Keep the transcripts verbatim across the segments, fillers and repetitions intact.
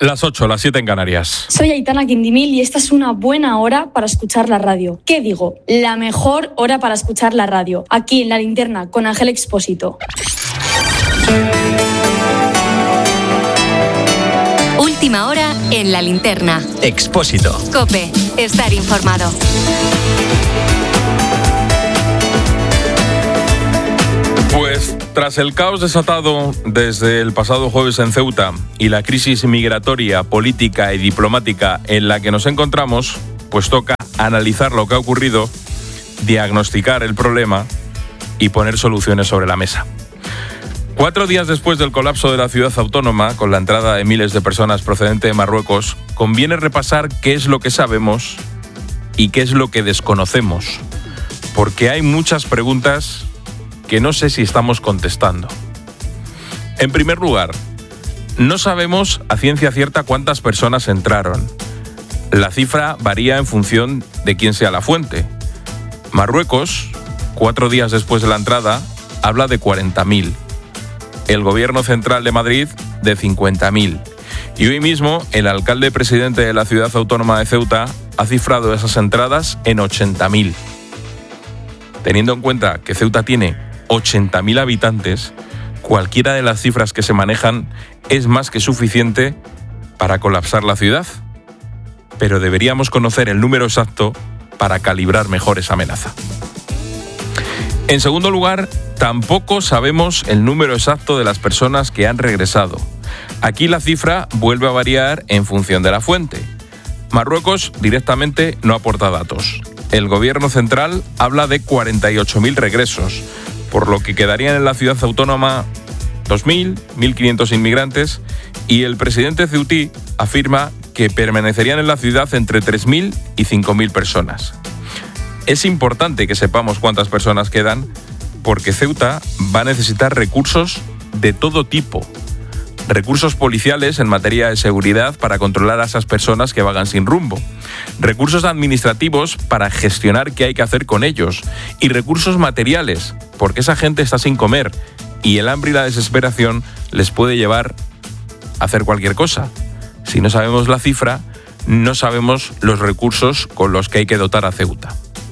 Las ocho, las siete en Canarias. Soy Aitana Quindimil y esta es una buena hora para escuchar la radio. ¿Qué digo? La mejor hora para escuchar la radio. Aquí en La Linterna con Ángel Expósito. Última hora en La Linterna. Expósito. COPE. Estar informado. Pues tras el caos desatado desde el pasado jueves en Ceuta y la crisis migratoria, política y diplomática en la que nos encontramos, pues toca analizar lo que ha ocurrido, diagnosticar el problema y poner soluciones sobre la mesa. Cuatro días después del colapso de la ciudad autónoma, con la entrada de miles de personas procedentes de Marruecos, conviene repasar qué es lo que sabemos y qué es lo que desconocemos, porque hay muchas preguntas que no sé si estamos contestando. En primer lugar, no sabemos a ciencia cierta cuántas personas entraron. La cifra varía en función de quién sea la fuente. Marruecos, cuatro días después de la entrada, habla de cuarenta mil. El Gobierno Central de Madrid, de cincuenta mil. Y hoy mismo, el alcalde presidente de la ciudad autónoma de Ceuta ha cifrado esas entradas en ochenta mil. Teniendo en cuenta que Ceuta tiene ochenta mil habitantes, cualquiera de las cifras que se manejan es más que suficiente para colapsar la ciudad. Pero deberíamos conocer el número exacto para calibrar mejor esa amenaza. En segundo lugar, tampoco sabemos el número exacto de las personas que han regresado. Aquí la cifra vuelve a variar en función de la fuente. Marruecos directamente no aporta datos. El Gobierno Central habla de cuarenta y ocho mil regresos, por lo que quedarían en la ciudad autónoma dos mil, mil quinientos inmigrantes, y el presidente ceutí afirma que permanecerían en la ciudad entre tres mil y cinco mil personas. Es importante que sepamos cuántas personas quedan, porque Ceuta va a necesitar recursos de todo tipo. Recursos policiales en materia de seguridad para controlar a esas personas que vagan sin rumbo. Recursos administrativos para gestionar qué hay que hacer con ellos. Y recursos materiales, porque esa gente está sin comer y el hambre y la desesperación les puede llevar a hacer cualquier cosa. Si no sabemos la cifra, no sabemos los recursos con los que hay que dotar a Ceuta.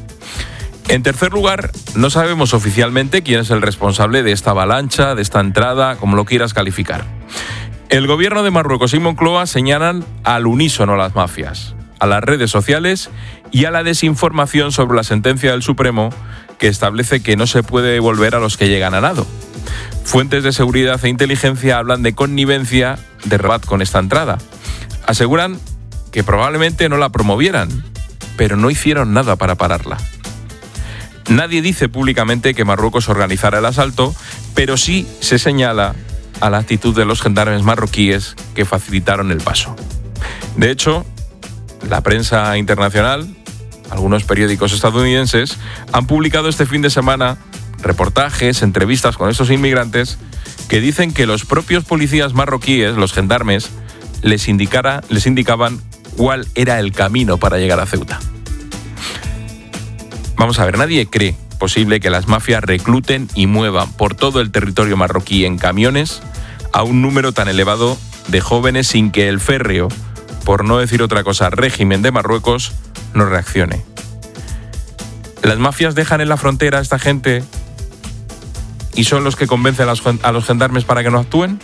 En tercer lugar, no sabemos oficialmente quién es el responsable de esta avalancha, de esta entrada, como lo quieras calificar. El gobierno de Marruecos y Moncloa señalan al unísono a las mafias, a las redes sociales y a la desinformación sobre la sentencia del Supremo que establece que no se puede devolver a los que llegan a nado. Fuentes de seguridad e inteligencia hablan de connivencia de Rabat con esta entrada. Aseguran que probablemente no la promovieran, pero no hicieron nada para pararla. Nadie dice públicamente que Marruecos organizara el asalto, pero sí se señala a la actitud de los gendarmes marroquíes que facilitaron el paso. De hecho, la prensa internacional, algunos periódicos estadounidenses, han publicado este fin de semana reportajes, entrevistas con estos inmigrantes que dicen que los propios policías marroquíes, los gendarmes, les, indicara, les indicaban cuál era el camino para llegar a Ceuta. Vamos a ver, nadie cree posible que las mafias recluten y muevan por todo el territorio marroquí en camiones a un número tan elevado de jóvenes sin que el férreo, por no decir otra cosa, régimen de Marruecos, no reaccione. ¿Las mafias dejan en la frontera a esta gente y son los que convencen a los gendarmes para que no actúen?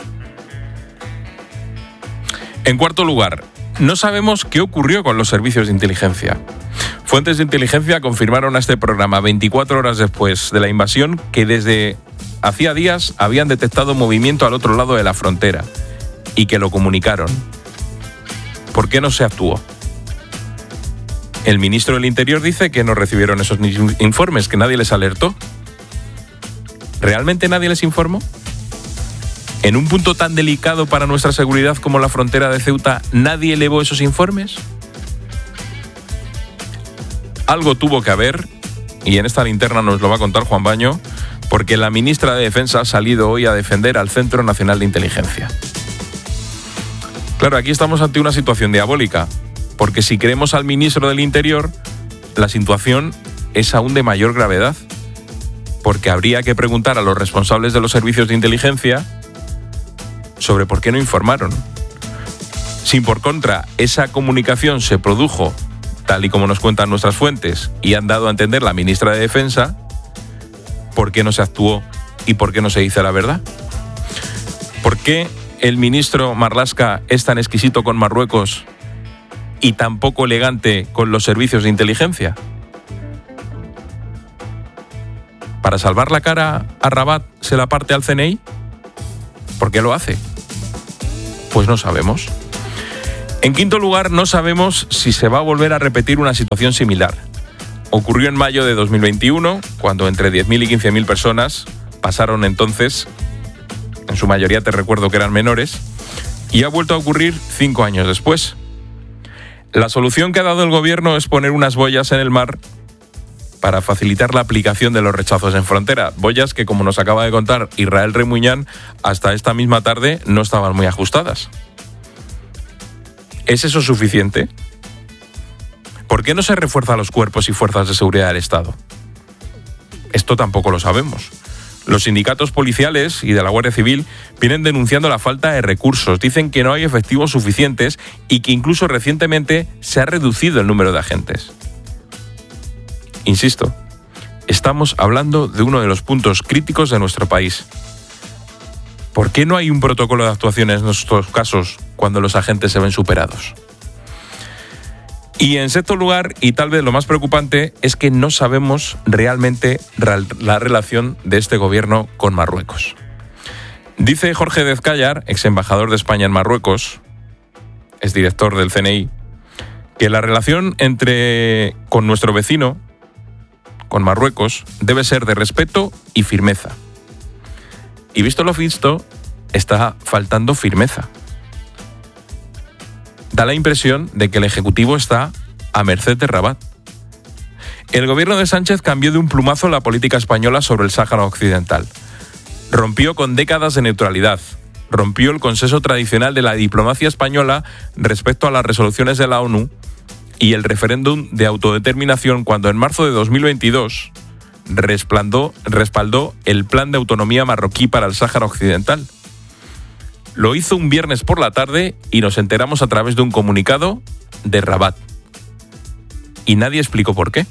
En cuarto lugar, no sabemos qué ocurrió con los servicios de inteligencia. Fuentes de inteligencia confirmaron a este programa veinticuatro horas después de la invasión que desde hacía días habían detectado movimiento al otro lado de la frontera y que lo comunicaron. ¿Por qué no se actuó? El ministro del Interior dice que no recibieron esos informes, que nadie les alertó. ¿Realmente nadie les informó? ¿En un punto tan delicado para nuestra seguridad como la frontera de Ceuta, nadie elevó esos informes? Algo tuvo que haber, y en esta linterna nos lo va a contar Juan Baño, porque la ministra de Defensa ha salido hoy a defender al Centro Nacional de Inteligencia. Claro, aquí estamos ante una situación diabólica, porque si creemos al ministro del Interior, la situación es aún de mayor gravedad, porque habría que preguntar a los responsables de los servicios de inteligencia sobre por qué no informaron. Si por contra esa comunicación se produjo tal y como nos cuentan nuestras fuentes y han dado a entender la ministra de Defensa, ¿por qué no se actuó y por qué no se dice la verdad? ¿Por qué el ministro Marlaska es tan exquisito con Marruecos y tan poco elegante con los servicios de inteligencia? ¿Para salvar la cara a Rabat se la parte al C N I? ¿Por qué lo hace? Pues no sabemos. En quinto lugar, no sabemos si se va a volver a repetir una situación similar. Ocurrió en mayo de dos mil veintiuno, cuando entre diez mil y quince mil personas pasaron entonces, en su mayoría te recuerdo que eran menores, y ha vuelto a ocurrir cinco años después. La solución que ha dado el gobierno es poner unas boyas en el mar para facilitar la aplicación de los rechazos en frontera. Boyas que, como nos acaba de contar Israel Remuñán, hasta esta misma tarde no estaban muy ajustadas. ¿Es eso suficiente? ¿Por qué no se refuerzan los cuerpos y fuerzas de seguridad del Estado? Esto tampoco lo sabemos. Los sindicatos policiales y de la Guardia Civil vienen denunciando la falta de recursos. Dicen que no hay efectivos suficientes y que incluso recientemente se ha reducido el número de agentes. Insisto, estamos hablando de uno de los puntos críticos de nuestro país. ¿Por qué no hay un protocolo de actuación en estos casos cuando los agentes se ven superados? Y en sexto lugar, y tal vez lo más preocupante, es que no sabemos realmente la relación de este gobierno con Marruecos. Dice Jorge Dezcayar, ex embajador de España en Marruecos, es director del C N I, que la relación entre con nuestro vecino, con Marruecos, debe ser de respeto y firmeza. Y visto lo visto, está faltando firmeza. Da la impresión de que el Ejecutivo está a merced de Rabat. El gobierno de Sánchez cambió de un plumazo la política española sobre el Sáhara Occidental. Rompió con décadas de neutralidad. Rompió el consenso tradicional de la diplomacia española respecto a las resoluciones de la ONU y el referéndum de autodeterminación cuando en marzo de dos mil veintidós respaldó, respaldó el plan de autonomía marroquí para el Sáhara Occidental. Lo hizo un viernes por la tarde y nos enteramos a través de un comunicado de Rabat. Y nadie explicó por qué.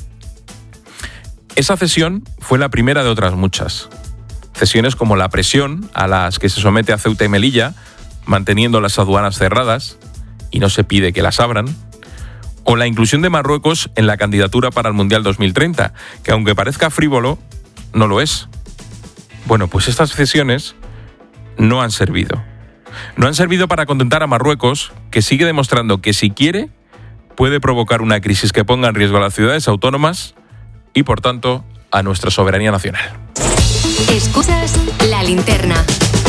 Esa cesión fue la primera de otras muchas. Cesiones como la presión a las que se somete a Ceuta y Melilla, manteniendo las aduanas cerradas, y no se pide que las abran, o la inclusión de Marruecos en la candidatura para el Mundial dos mil treinta, que aunque parezca frívolo, no lo es. Bueno, pues estas cesiones no han servido. No han servido para contentar a Marruecos, que sigue demostrando que si quiere, puede provocar una crisis que ponga en riesgo a las ciudades autónomas y, por tanto, a nuestra soberanía nacional. Escuchas La Linterna.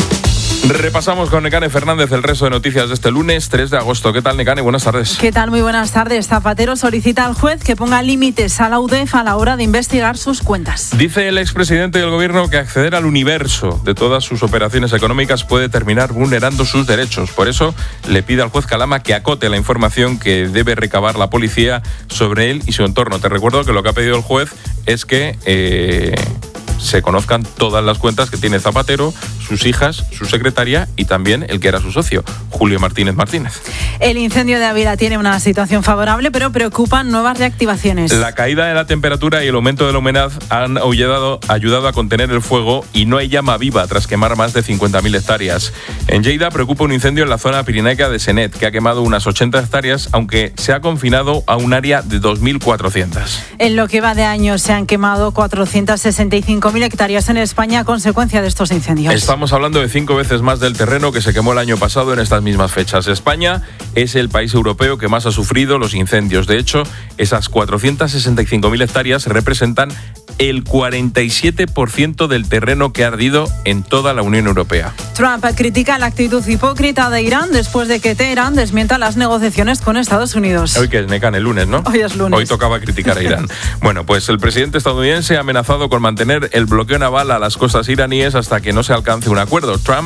Repasamos con Nekane Fernández el resto de noticias de este lunes tres de agosto. ¿Qué tal, Nekane? Buenas tardes. ¿Qué tal? Muy buenas tardes. Zapatero solicita al juez que ponga límites a la U D E F a la hora de investigar sus cuentas. Dice el expresidente del gobierno que acceder al universo de todas sus operaciones económicas puede terminar vulnerando sus derechos. Por eso le pide al juez Calama que acote la información que debe recabar la policía sobre él y su entorno. Te recuerdo que lo que ha pedido el juez es que Eh, se conozcan todas las cuentas que tiene Zapatero, sus hijas, su secretaria y también el que era su socio, Julio Martínez Martínez. El incendio de Ávila tiene una situación favorable, pero preocupan nuevas reactivaciones. La caída de la temperatura y el aumento de la humedad han ayudado, ayudado a contener el fuego y no hay llama viva tras quemar más de cincuenta mil hectáreas. En Lleida preocupa un incendio en la zona pirenaica de Senet, que ha quemado unas ochenta hectáreas, aunque se ha confinado a un área de dos mil cuatrocientas. En lo que va de año se han quemado cuatrocientas sesenta y cinco mil hectáreas en España a consecuencia de estos incendios. Estamos hablando de cinco veces más del terreno que se quemó el año pasado en estas mismas fechas. España es el país europeo que más ha sufrido los incendios. De hecho, esas cuatrocientas sesenta y cinco mil hectáreas representan el cuarenta y siete por ciento del terreno que ha ardido en toda la Unión Europea. Trump critica la actitud hipócrita de Irán después de que Teherán desmienta las negociaciones con Estados Unidos. Hoy que es Nekane, el lunes, ¿no? Hoy es lunes. Hoy tocaba criticar a Irán. Bueno, pues el presidente estadounidense ha amenazado con mantener el bloqueo naval a las costas iraníes hasta que no se alcance un acuerdo. Trump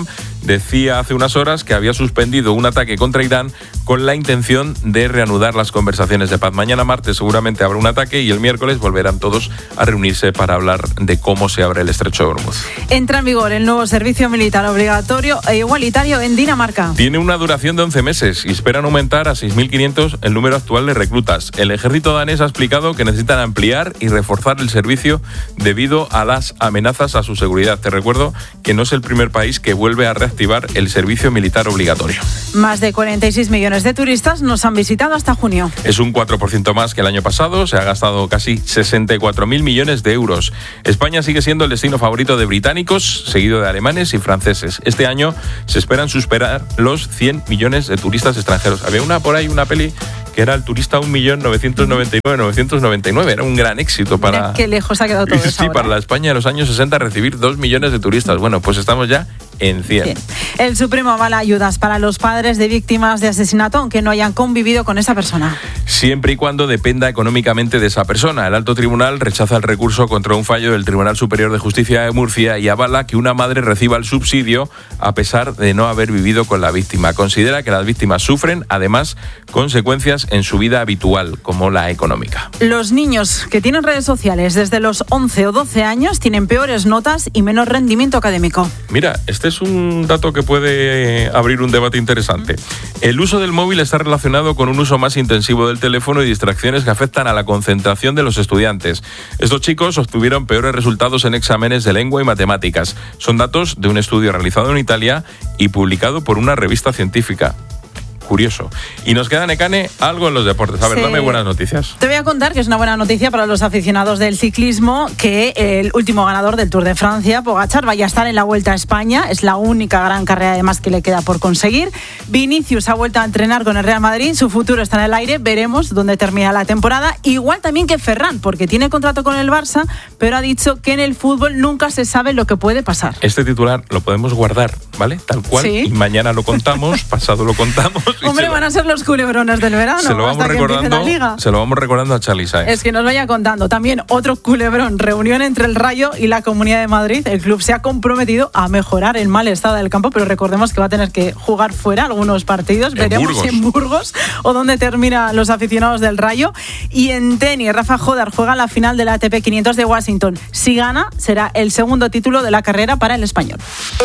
decía hace unas horas que había suspendido un ataque contra Irán con la intención de reanudar las conversaciones de paz. Mañana martes seguramente habrá un ataque y el miércoles volverán todos a reunirse para hablar de cómo se abre el estrecho de Hormuz. Entra en vigor el nuevo servicio militar obligatorio e igualitario en Dinamarca. Tiene una duración de once meses y esperan aumentar a seis mil quinientos el número actual de reclutas. El ejército danés ha explicado que necesitan ampliar y reforzar el servicio debido a las amenazas a su seguridad. Te recuerdo que no es el primer país que vuelve a reactivar el servicio militar obligatorio. Más de cuarenta y seis millones de turistas nos han visitado hasta junio. Es un cuatro por ciento más que el año pasado. Se ha gastado casi sesenta y cuatro mil millones de euros. España sigue siendo el destino favorito de británicos, seguido de alemanes y franceses. Este año se esperan superar los cien millones de turistas extranjeros. Había una por ahí, una peli que era el turista un millón novecientos noventa y nueve mil novecientos noventa y nueve. Era un gran éxito para... Mira qué lejos ha quedado todo eso. Sí, ahora. Para la España de los años sesenta recibir dos millones de turistas. Bueno, pues estamos ya en cien. Bien. El Supremo avala ayudas para los padres de víctimas de asesinato, aunque no hayan convivido con esa persona. Siempre y cuando dependa económicamente de esa persona. El Alto Tribunal rechaza el recurso contra un fallo del Tribunal Superior de Justicia de Murcia y avala que una madre reciba el subsidio a pesar de no haber vivido con la víctima. Considera que las víctimas sufren, además, consecuencias en su vida habitual, como la económica. Los niños que tienen redes sociales desde los once o doce años tienen peores notas y menos rendimiento académico. Mira, este es un dato que puede abrir un debate interesante. El uso del móvil está relacionado con un uso más intensivo del teléfono y distracciones que afectan a la concentración de los estudiantes. Estos chicos obtuvieron peores resultados en exámenes de lengua y matemáticas. Son datos de un estudio realizado en Italia y publicado por una revista científica. Curioso. Y nos queda, Nekane, algo en los deportes. A ver, sí. Dame buenas noticias. Te voy a contar que es una buena noticia para los aficionados del ciclismo, que el último ganador del Tour de Francia, Pogačar, vaya a estar en la Vuelta a España. Es la única gran carrera además que le queda por conseguir. Vinicius ha vuelto a entrenar con el Real Madrid. Su futuro está en el aire. Veremos dónde termina la temporada. Igual también que Ferran, porque tiene contrato con el Barça, pero ha dicho que en el fútbol nunca se sabe lo que puede pasar. Este titular lo podemos guardar, ¿vale? Tal cual. ¿Sí? Y mañana lo contamos, pasado lo contamos. Hombre, van a ser los culebrones del verano. Se lo vamos hasta recordando, que empiece la liga. Se lo vamos recordando a Charly Sáenz. Es que nos vaya contando. También otro culebrón, reunión entre el Rayo y la Comunidad de Madrid. El club se ha comprometido a mejorar el mal estado del campo, pero recordemos que va a tener que jugar fuera algunos partidos. En Veremos Burgos. si en Burgos o dónde terminan los aficionados del Rayo. Y en tenis, Rafa Jodar juega la final del A T P quinientos de Washington. Si gana, será el segundo título de la carrera para el español.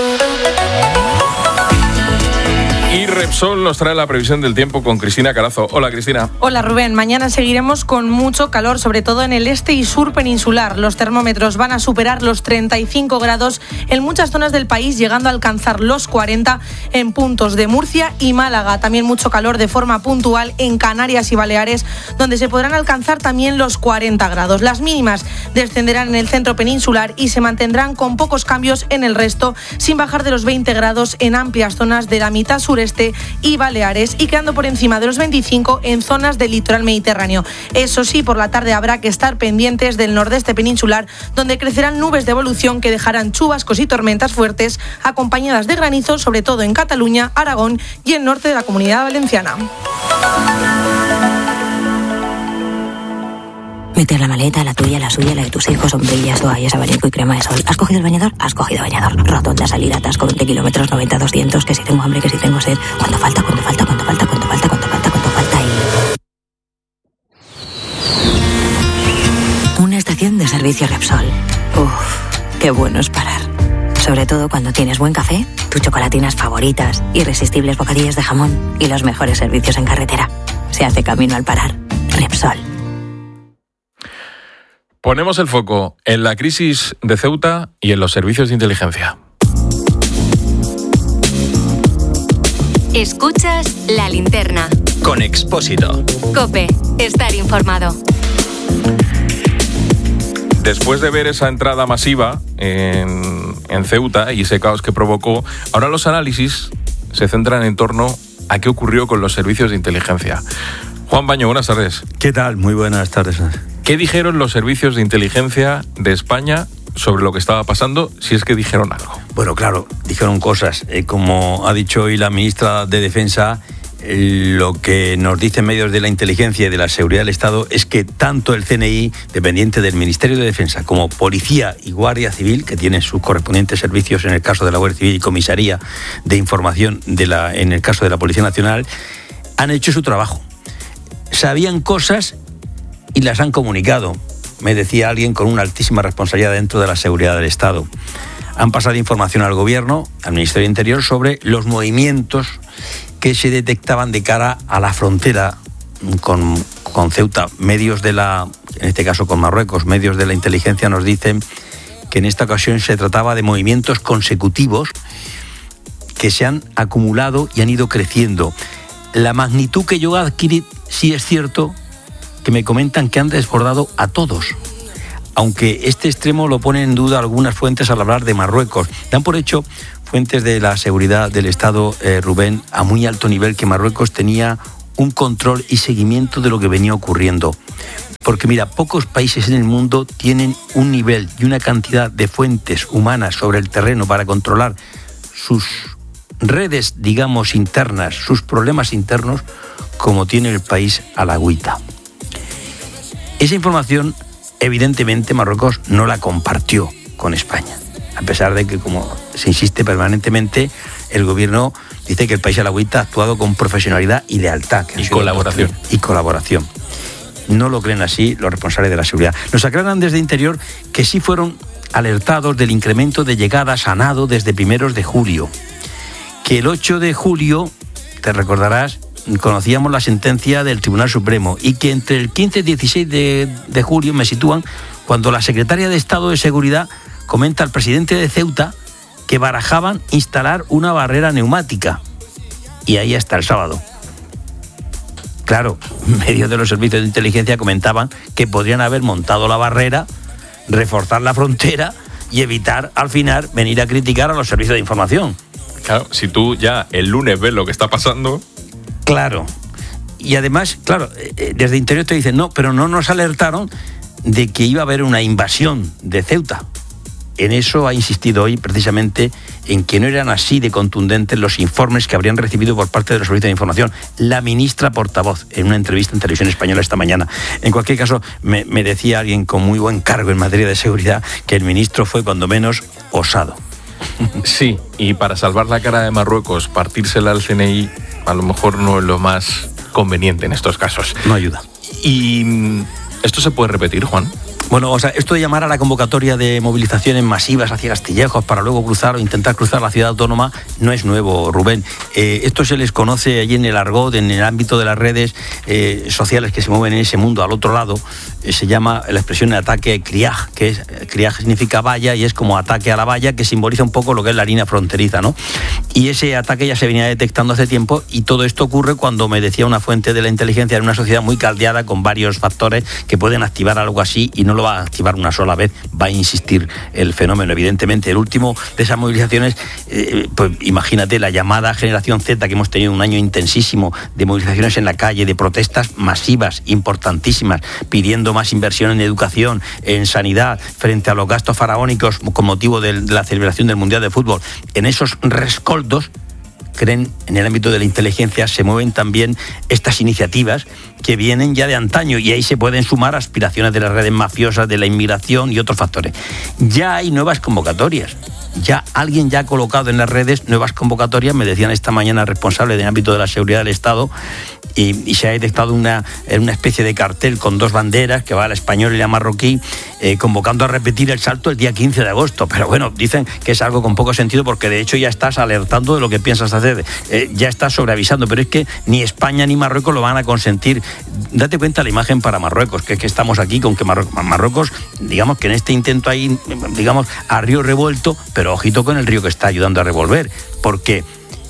Y Repsol nos trae la previsión del tiempo con Cristina Carazo. Hola, Cristina. Hola, Rubén. Mañana seguiremos con mucho calor, sobre todo en el este y sur peninsular. Los termómetros van a superar los treinta y cinco grados en muchas zonas del país, llegando a alcanzar los cuarenta en puntos de Murcia y Málaga. También mucho calor de forma puntual en Canarias y Baleares, donde se podrán alcanzar también los cuarenta grados. Las mínimas descenderán en el centro peninsular y se mantendrán con pocos cambios en el resto, sin bajar de los veinte grados en amplias zonas de la mitad sureste y Baleares, y quedando por encima de los veinticinco en zonas del litoral mediterráneo. Eso sí, por la tarde habrá que estar pendientes del nordeste peninsular, donde crecerán nubes de evolución que dejarán chubascos y tormentas fuertes, acompañadas de granizo, sobre todo en Cataluña, Aragón y el norte de la Comunidad Valenciana. Meter la maleta, la tuya, la suya, la de tus hijos, sombrillas, toallas, abanico y crema de sol. ¿Has cogido el bañador? Has cogido bañador. Rotonda, salida, atasco, veinte kilómetros, noventa, doscientos, que si tengo hambre, que si tengo sed. ¿Cuánto falta? ¿Cuánto falta? ¿Cuánto falta? ¿Cuánto falta? ¿Cuánto falta? ¿Cuánto falta? Y... una estación de servicio Repsol. Uff, qué bueno es parar. Sobre todo cuando tienes buen café, tus chocolatinas favoritas, irresistibles bocadillos de jamón y los mejores servicios en carretera. Se hace camino al parar. Repsol. Ponemos el foco en la crisis de Ceuta y en los servicios de inteligencia. Escuchas La Linterna. Con Expósito. COPE. Estar informado. Después de ver esa entrada masiva en, en Ceuta y ese caos que provocó, ahora los análisis se centran en torno a qué ocurrió con los servicios de inteligencia. Juan Baño, buenas tardes. ¿Qué tal? Muy buenas tardes. ¿Qué dijeron los servicios de inteligencia de España sobre lo que estaba pasando, si es que dijeron algo? Bueno, claro, dijeron cosas. Eh, como ha dicho hoy la ministra de Defensa, lo que nos dicen medios de la inteligencia y de la seguridad del Estado es que tanto el C N I, dependiente del Ministerio de Defensa, como Policía y Guardia Civil, que tienen sus correspondientes servicios en el caso de la Guardia Civil y Comisaría de Información de la, en el caso de la Policía Nacional, han hecho su trabajo. Sabían cosas y las han comunicado, me decía alguien con una altísima responsabilidad dentro de la seguridad del Estado. Han pasado información al Gobierno, al Ministerio de Interior, sobre los movimientos que se detectaban de cara a la frontera con, con Ceuta. Medios de la, en este caso con Marruecos, medios de la inteligencia nos dicen que en esta ocasión se trataba de movimientos consecutivos que se han acumulado y han ido creciendo. La magnitud que yo adquirí, sí es cierto, que me comentan que han desbordado a todos, aunque este extremo lo ponen en duda algunas fuentes al hablar de Marruecos. Dan por hecho fuentes de la seguridad del Estado, eh, Rubén, a muy alto nivel, que Marruecos tenía un control y seguimiento de lo que venía ocurriendo. Porque mira, pocos países en el mundo tienen un nivel y una cantidad de fuentes humanas sobre el terreno para controlar sus redes, digamos, internas, sus problemas internos, como tiene el país alagüita. Esa información, evidentemente, Marruecos no la compartió con España, a pesar de que, como se insiste permanentemente, el gobierno dice que el país alagüita ha actuado con profesionalidad y lealtad. Y colaboración. Y colaboración. No lo creen así los responsables de la seguridad. Nos aclaran desde Interior que sí fueron alertados del incremento de llegadas a nado desde primeros de julio. Que el ocho de julio, te recordarás, conocíamos la sentencia del Tribunal Supremo, y que entre el quince y dieciséis de, de julio me sitúan cuando la secretaria de Estado de Seguridad comenta al presidente de Ceuta que barajaban instalar una barrera neumática. Y ahí hasta el sábado. Claro, medios de los servicios de inteligencia comentaban que podrían haber montado la barrera, reforzar la frontera y evitar al final venir a criticar a los servicios de información. Claro, si tú ya el lunes ves lo que está pasando... Claro. Y además, claro, desde Interior te dicen, no, pero no nos alertaron de que iba a haber una invasión de Ceuta. En eso ha insistido hoy precisamente en que no eran así de contundentes los informes que habrían recibido por parte de los servicios de información la ministra portavoz en una entrevista en Televisión Española esta mañana. En cualquier caso, me, me decía alguien con muy buen cargo en materia de seguridad que el ministro fue cuando menos osado. Sí, y para salvar la cara de Marruecos, partírsela al C N I a lo mejor no es lo más conveniente en estos casos. No ayuda. ¿Y esto se puede repetir, Juan? Bueno, o sea, esto de llamar a la convocatoria de movilizaciones masivas hacia Castillejos para luego cruzar o intentar cruzar la ciudad autónoma no es nuevo, Rubén. Eh, esto se les conoce allí en el argot, en el ámbito de las redes eh, sociales que se mueven en ese mundo al otro lado. Eh, se llama la expresión de ataque criaj, que es, criaj significa valla y es como ataque a la valla, que simboliza un poco lo que es la línea fronteriza, ¿no? Y ese ataque ya se venía detectando hace tiempo, y todo esto ocurre cuando, me decía una fuente de la inteligencia, en una sociedad muy caldeada con varios factores que pueden activar algo así, y no lo va a activar una sola vez, va a insistir el fenómeno. Evidentemente, el último de esas movilizaciones, eh, pues imagínate la llamada Generación Z, que hemos tenido un año intensísimo de movilizaciones en la calle, de protestas masivas, importantísimas, pidiendo más inversión en educación, en sanidad, frente a los gastos faraónicos con motivo de la celebración del Mundial de Fútbol. En esos rescoldos, creen, en el ámbito de la inteligencia, se mueven también estas iniciativas que vienen ya de antaño, y ahí se pueden sumar aspiraciones de las redes mafiosas, de la inmigración y otros factores. Ya hay nuevas convocatorias. Ya alguien ya ha colocado en las redes nuevas convocatorias, me decían esta mañana responsables del ámbito de la seguridad del Estado, y, y se ha detectado una, una especie de cartel con dos banderas, que va la española y la marroquí, eh, convocando a repetir el salto el día quince de agosto. Pero bueno, dicen que es algo con poco sentido, porque de hecho ya estás alertando de lo que piensas hacer, eh, ya estás sobreavisando, pero es que ni España ni Marruecos lo van a consentir. Date cuenta la imagen para Marruecos, que es que estamos aquí con que Marruecos, Marruecos digamos que en este intento hay, digamos, a río revuelto, pero ojito con el río que está ayudando a revolver, porque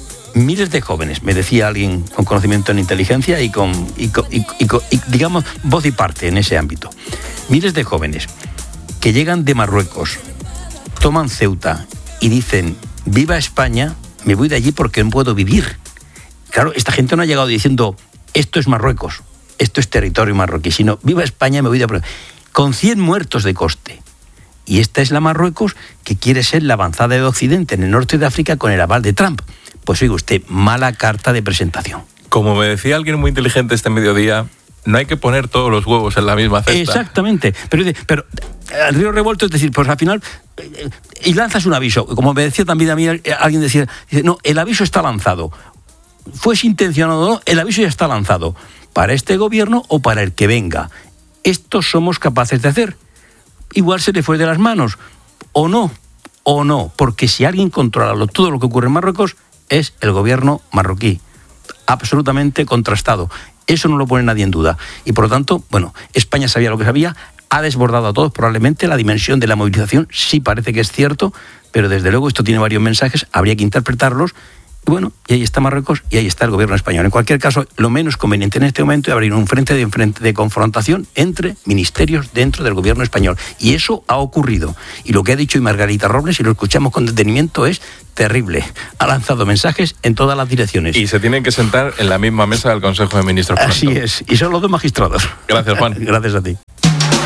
miles de jóvenes, me decía alguien con conocimiento en inteligencia y con, y, con, y, y, y digamos, voz y parte en ese ámbito, miles de jóvenes que llegan de Marruecos, toman Ceuta y dicen, viva España, me voy de allí porque no puedo vivir. Claro, esta gente no ha llegado diciendo, esto es Marruecos, esto es territorio marroquí, sino, viva España, me voy de... con cien muertos de coste. Y esta es la Marruecos que quiere ser la avanzada de Occidente en el norte de África con el aval de Trump. Pues oiga usted, mala carta de presentación. Como me decía alguien muy inteligente este mediodía, no hay que poner todos los huevos en la misma cesta. Exactamente. Pero, pero el río revuelto, es decir, pues al final, y lanzas un aviso. Como me decía también a mí, alguien decía, dice, no, el aviso está lanzado. Fuese intencionado o no, el aviso ya está lanzado. Para este gobierno o para el que venga. Esto somos capaces de hacer. Igual se le fue de las manos. O no, o no. Porque si alguien controla todo lo que ocurre en Marruecos, es el gobierno marroquí. Absolutamente contrastado. Eso no lo pone nadie en duda. Y por lo tanto, bueno, España sabía lo que sabía, ha desbordado a todos probablemente. La dimensión de la movilización sí parece que es cierto, pero desde luego esto tiene varios mensajes, habría que interpretarlos. Y bueno, y ahí está Marruecos y ahí está el gobierno español. En cualquier caso, lo menos conveniente en este momento es abrir un frente de, frente de confrontación entre ministerios dentro del gobierno español. Y eso ha ocurrido. Y lo que ha dicho Margarita Robles, si lo escuchamos con detenimiento, es terrible. Ha lanzado mensajes en todas las direcciones. Y se tienen que sentar en la misma mesa del Consejo de Ministros. Así es. Y son los dos magistrados. Gracias, Juan. Gracias a ti.